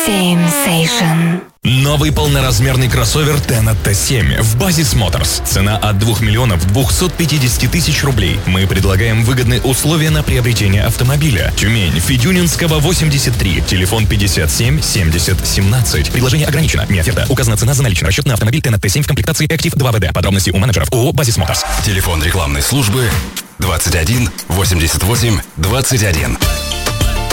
Sensation. Новый полноразмерный кроссовер Tenna T7 в Basis Motors. Цена от 2 миллионов 250 тысяч рублей. Мы предлагаем выгодные условия на приобретение автомобиля. Тюмень, Федюнинского, 83. Телефон 57 70 17. Предложение ограничено. Не оферта. Указана цена за наличный расчет на автомобиль Tenna T7 в комплектации Active 2WD. Подробности у менеджеров ООО Basis Motors. Телефон рекламной службы 21 88 21.